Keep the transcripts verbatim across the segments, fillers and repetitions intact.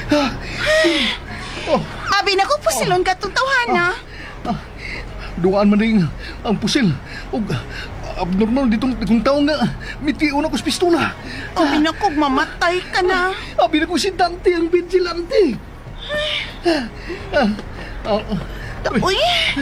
Oh, Abi na ko pusilon ka tong tawhana. dugaan man rin ang pusil. O, abnormal ditong ditong taong nga. Mitiyo na ko sa pistola. Abi na ko mamatay ka na. Abi na ko si Dante ang vigilante. Ah, ah, Uy,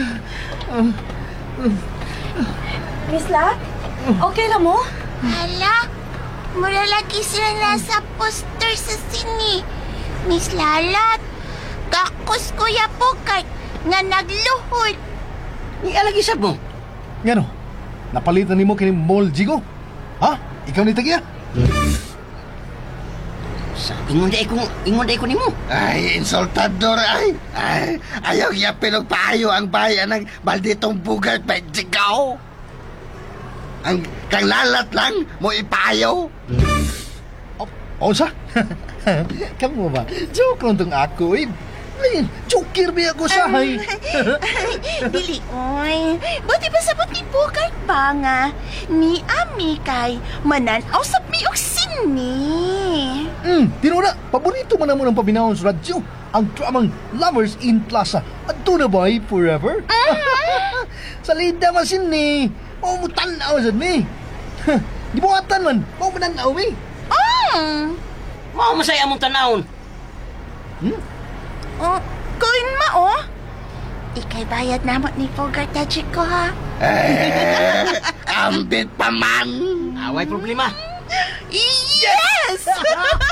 Miss Lack? Okay na mo? Hala, mura lagi sila nasa poster sa sini. Miss Lalat, kakos kuya Pukat nga nagluhod. Ialagi sad mo. Ngano? Napalitan nimo kini Mall Jigo? Ha? Ikaw ni tagiya? Sa ingon day ko, ingon day ko nimo. Ay, insultador ay. Ay, ayaw niya pinagpayo ang bayan ng malditong bugat pa jigaw. Ang kang lalat lang mo ipayo. O sa? Kamu ba? Joke lang tong ako eh. Ay, joker ba ako sa hay? dili oy. Buti pa sabot ni Pukat pa nga. Ni Ami kay mananaw sa mi og sini. Hmm, tinuna, paborito man naman ang pabinahon sa radyo. Ang dramang Lovers in Plaza. At doon na ba eh, forever? Sa lida masin ni. O mo tanaw sa ni. Di mo atan man. Mo mo nanaw eh. Ah! Mao masaya mong tanawon. Oh, kuin ma oh. Ikay bayad namot ni Pukat Taji ko ha. Eh, ambit pa man. Away problema. Yes!